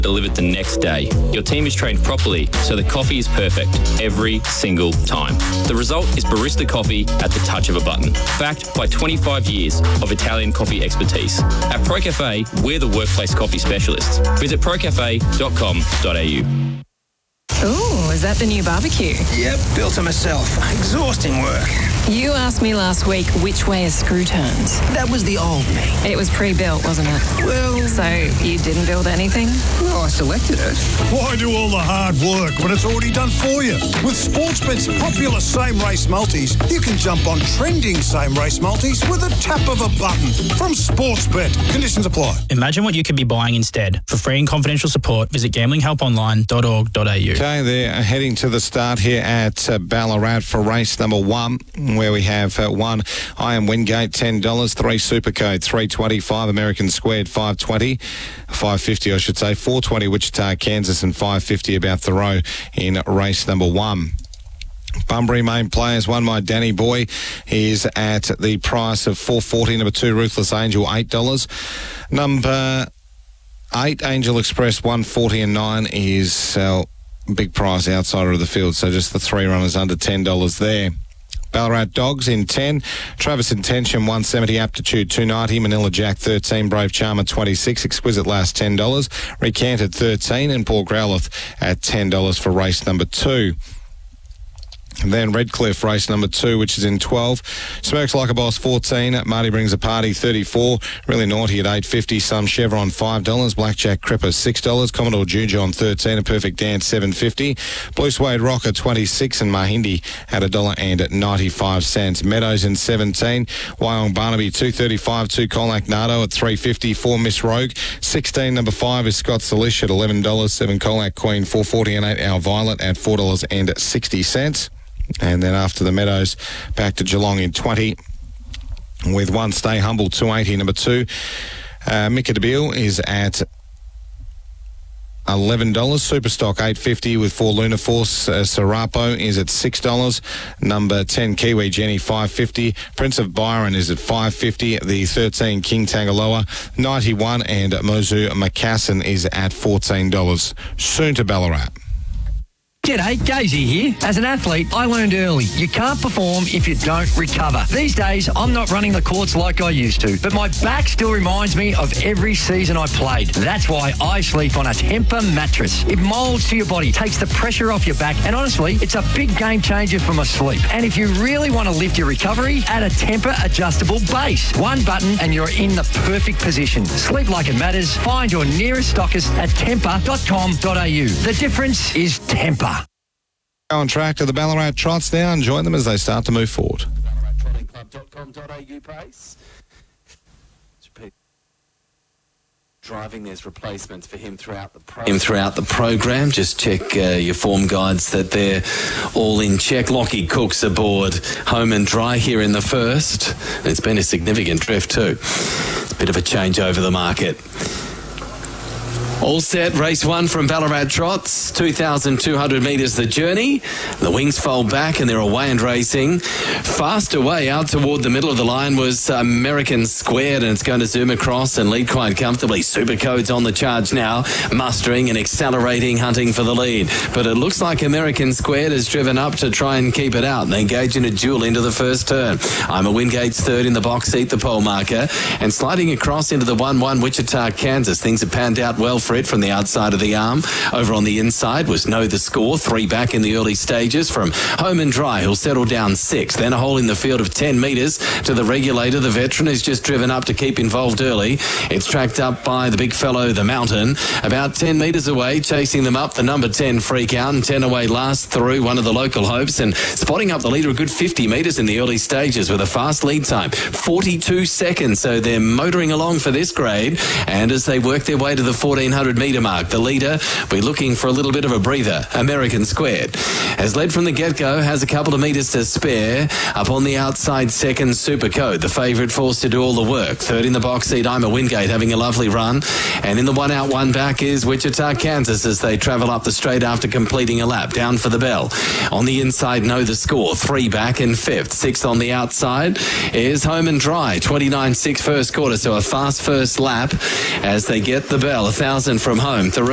delivered the next day. Your team is trained properly, so the coffee is perfect every single time. The result is barista coffee at the touch of a button, backed by 25 years of Italian coffee expertise. At ProCafe, we're the workplace coffee specialists. Visit procafe.com.au. Ooh, is that the new barbecue? Yep, built it myself. Exhausting work. You asked me last week which way a screw turns. That was the old me. It was pre-built, wasn't it? Well... So you didn't build anything? Well, I selected it. Why do all the hard work when it's already done for you? With Sportsbet's popular same-race multis, you can jump on trending same-race multis with a tap of a button. From Sportsbet. Conditions apply. Imagine what you could be buying instead. For free and confidential support, visit gamblinghelponline.org.au. Okay, they're heading to the start here at Ballarat for race number 1, where we have 1 Iron Wingate, $10, 3 Supercode, $3.25, American Squared, $5.50 I should say, $4.20 Wichita, Kansas, and $5.50 about Thoreau in race number 1. Bunbury main players, one by Danny Boy. He is at the price of $4.40. Number 2, Ruthless Angel, $8. Number 8, Angel Express, $1.40, and 9 is big price outsider of the field. So just the 3 runners under $10 there. Ballarat Dogs in 10, Travis Intention $170, Aptitude $290, Manila Jack $13, Brave Charmer $26, Exquisite Last $10, Recanted $13, and Paul Growlith at $10 for race number 2. And then Redcliffe, race number 2, which is in 12. Smirks Like a Boss, 14. Marty Brings a Party, 34. Really Naughty at $8.50. Some Chevron, $5. Blackjack Cripper, $6. Commodore Jujon, 13. A Perfect Dance, $7.50. Blue Suede Rocker, 26. And Mahindi at $1.95. Meadows in 17. Wyong Barnaby, $2.35. 2 Colac Nardo at $3.50. 4 Miss Rogue. 16, number 5 is Scott Salish at $11. 7 Colac Queen, $4.40. And 8 Our Violet at $4.60. And then after the Meadows, back to Geelong in 20 with 1 Stay Humble, $2.80. Number 2, Mika DeBeal is at $11. Superstock $8.50 with 4 Luna Force. Serapo is at $6. Number 10 Kiwi Jenny $5.50. Prince of Byron is at $5.50. The 13 King Tangaloa $91, and Mozu Macassan is at $14. Soon to Ballarat. G'day, Gazy here. As an athlete, I learned early, you can't perform if you don't recover. These days, I'm not running the courts like I used to, but my back still reminds me of every season I played. That's why I sleep on a Tempur mattress. It moulds to your body, takes the pressure off your back, and honestly, it's a big game changer for my sleep. And if you really want to lift your recovery, add a Tempur adjustable base. 1 button and you're in the perfect position. Sleep like it matters. Find your nearest stockist at tempur.com.au. The difference is Tempur. On track to the Ballarat Trots now and join them as they start to move forward. BallaratTrottingClub.com.au pace. Driving, there's replacements for him throughout the program. Just check your form guides that they're all in check. Lockie Cook's aboard home and dry here in the first. It's been a significant drift too. It's a bit of a change over the market. All set, race 1 from Ballarat Trots, 2,200 metres the journey. The wings fold back and they're away and racing. Fast away out toward the middle of the line was American Squared, and it's going to zoom across and lead quite comfortably. Supercode's on the charge now, mustering and accelerating, hunting for the lead. But it looks like American Squared has driven up to try and keep it out. They engage in a duel into the first turn. I'm a Wingate's third in the box seat, the pole marker, and sliding across into the 1-1 Wichita, Kansas. Things have panned out well for it from the outside of the arm. Over on the inside was Know the Score, 3 back in the early stages from Home and Dry, who'll settle down 6. Then a hole in the field of 10 metres to the Regulator. The veteran is just driven up to keep involved early. It's tracked up by the big fellow, the Mountain. About 10 metres away, chasing them up, the number 10 Freak Out, and 10 away last through one of the local hopes, and spotting up the leader a good 50 metres in the early stages with a fast lead time, 42 seconds. So they're motoring along for this grade, and as they work their way to the 1,400 metre mark, the leader will be looking for a little bit of a breather. American Squared has led from the get-go, has a couple of metres to spare. Up on the outside, second Supercode, the favourite, forced to do all the work. Third in the box seat, I'm a Wingate, having a lovely run. And in the 1 out, 1 back is Wichita, Kansas, as they travel up the straight after completing a lap. Down for the bell. On the inside, Know the Score, 3 back and 5th. 6th on the outside is Home and Dry, 29.6 first quarter, so a fast first lap as they get the bell. 1,000 from home.